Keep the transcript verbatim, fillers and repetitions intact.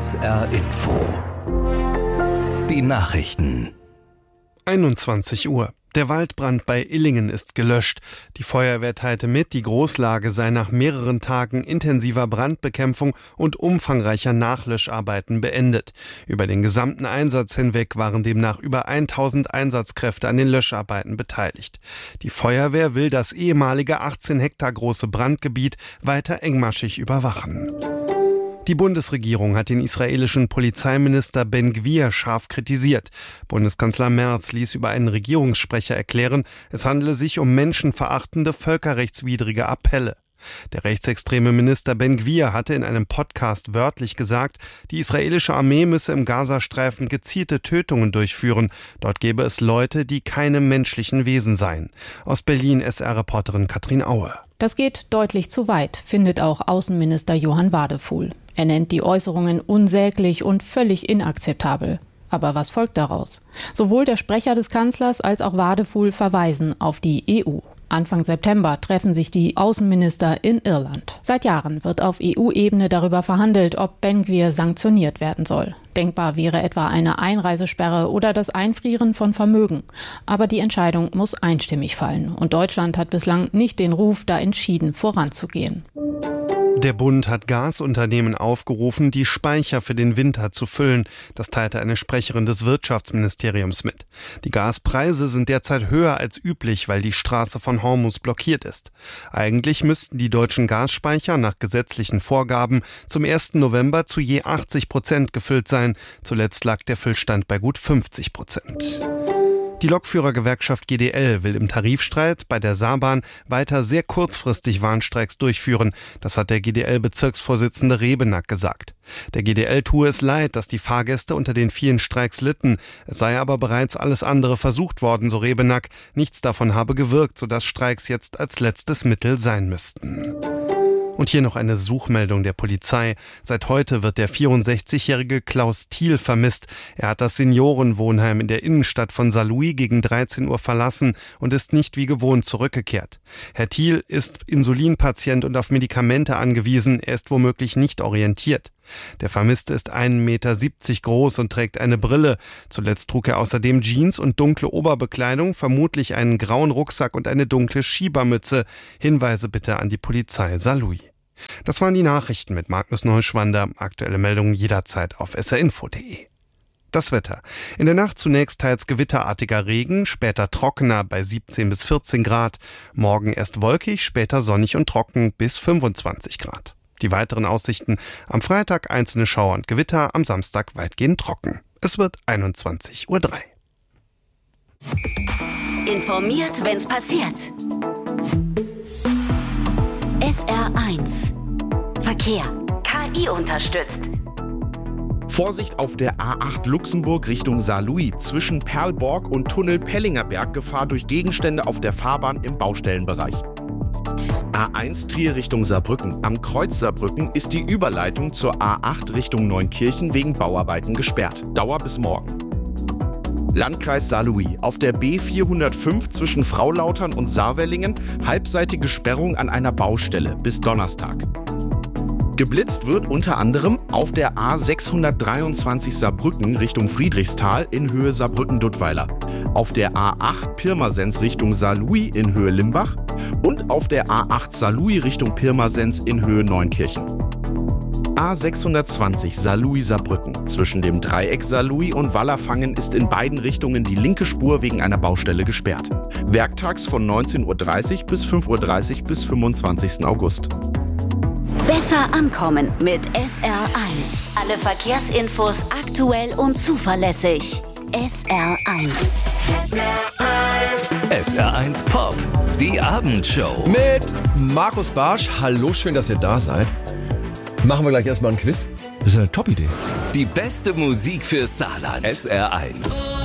S R Info. Die Nachrichten. einundzwanzig Uhr. Der Waldbrand bei Illingen ist gelöscht. Die Feuerwehr teilte mit, die Großlage sei nach mehreren Tagen intensiver Brandbekämpfung und umfangreicher Nachlöscharbeiten beendet. Über den gesamten Einsatz hinweg waren demnach über tausend Einsatzkräfte an den Löscharbeiten beteiligt. Die Feuerwehr will das ehemalige achtzehn Hektar große Brandgebiet weiter engmaschig überwachen. Die Bundesregierung hat den israelischen Polizeiminister Ben-Gvir scharf kritisiert. Bundeskanzler Merz ließ über einen Regierungssprecher erklären, es handele sich um menschenverachtende, völkerrechtswidrige Appelle. Der rechtsextreme Minister Ben-Gvir hatte in einem Podcast wörtlich gesagt, die israelische Armee müsse im Gazastreifen gezielte Tötungen durchführen. Dort gäbe es Leute, die keine menschlichen Wesen seien. Aus Berlin S R-Reporterin Katrin Aue. Das geht deutlich zu weit, findet auch Außenminister Johann Wadefuhl. Er nennt die Äußerungen unsäglich und völlig inakzeptabel. Aber was folgt daraus? Sowohl der Sprecher des Kanzlers als auch Wadefuhl verweisen auf die E U. Anfang September treffen sich die Außenminister in Irland. Seit Jahren wird auf E U-Ebene darüber verhandelt, ob Ben-Gvir sanktioniert werden soll. Denkbar wäre etwa eine Einreisesperre oder das Einfrieren von Vermögen. Aber die Entscheidung muss einstimmig fallen. Und Deutschland hat bislang nicht den Ruf, da entschieden voranzugehen. Der Bund hat Gasunternehmen aufgerufen, die Speicher für den Winter zu füllen. Das teilte eine Sprecherin des Wirtschaftsministeriums mit. Die Gaspreise sind derzeit höher als üblich, weil die Straße von Hormuz blockiert ist. Eigentlich müssten die deutschen Gasspeicher nach gesetzlichen Vorgaben zum ersten November zu je achtzig Prozent gefüllt sein. Zuletzt lag der Füllstand bei gut fünfzig Prozent. Die Lokführergewerkschaft G D L will im Tarifstreit bei der Saarbahn weiter sehr kurzfristig Warnstreiks durchführen. Das hat der G D L-Bezirksvorsitzende Rebenack gesagt. Der G D L tue es leid, dass die Fahrgäste unter den vielen Streiks litten. Es sei aber bereits alles andere versucht worden, so Rebenack. Nichts davon habe gewirkt, sodass Streiks jetzt als letztes Mittel sein müssten. Und hier noch eine Suchmeldung der Polizei. Seit heute wird der vierundsechzigjährige Klaus Thiel vermisst. Er hat das Seniorenwohnheim in der Innenstadt von Saarlouis gegen dreizehn Uhr verlassen und ist nicht wie gewohnt zurückgekehrt. Herr Thiel ist Insulinpatient und auf Medikamente angewiesen. Er ist womöglich nicht orientiert. Der Vermisste ist ein Meter siebzig groß und trägt eine Brille. Zuletzt trug er außerdem Jeans und dunkle Oberbekleidung, vermutlich einen grauen Rucksack und eine dunkle Schiebermütze. Hinweise bitte an die Polizei Saarlouis. Das waren die Nachrichten mit Magnus Neuschwander. Aktuelle Meldungen jederzeit auf s r info punkt d e. Das Wetter. In der Nacht zunächst teils gewitterartiger Regen, später trockener bei siebzehn bis vierzehn Grad. Morgen erst wolkig, später sonnig und trocken bis fünfundzwanzig Grad. Die weiteren Aussichten: am Freitag einzelne Schauer und Gewitter, am Samstag weitgehend trocken. Es wird einundzwanzig Uhr drei. Informiert, wenn's passiert. S R eins. Verkehr. K I unterstützt. Vorsicht auf der A acht Luxemburg Richtung Saarlouis. Zwischen Perlborg und Tunnel Pellingerberg Gefahr durch Gegenstände auf der Fahrbahn im Baustellenbereich. A eins Trier Richtung Saarbrücken. Am Kreuz Saarbrücken ist die Überleitung zur A acht Richtung Neunkirchen wegen Bauarbeiten gesperrt. Dauer bis morgen. Landkreis Saarlouis. Auf der B vierhundertfünf zwischen Fraulautern und Saarwellingen halbseitige Sperrung an einer Baustelle bis Donnerstag. Geblitzt wird unter anderem auf der A sechshundertdreiundzwanzig Saarbrücken Richtung Friedrichsthal in Höhe Saarbrücken-Duttweiler, auf der A acht Pirmasens Richtung Saarlouis in Höhe Limbach und auf der A acht Saarlouis Richtung Pirmasens in Höhe Neunkirchen. A sechshundertzwanzig Saarlouis-Saarbrücken. Zwischen dem Dreieck Saarlouis und Wallerfangen ist in beiden Richtungen die linke Spur wegen einer Baustelle gesperrt. Werktags von neunzehn Uhr dreißig bis fünf Uhr dreißig bis fünfundzwanzigsten August. Besser ankommen mit S R eins. Alle Verkehrsinfos aktuell und zuverlässig. S R eins. S R eins. S R eins Pop. Die Abendshow. Mit Markus Barsch. Hallo, schön, dass ihr da seid. Machen wir gleich erstmal ein Quiz. Das ist eine Top-Idee. Die beste Musik für Saarland. S R eins.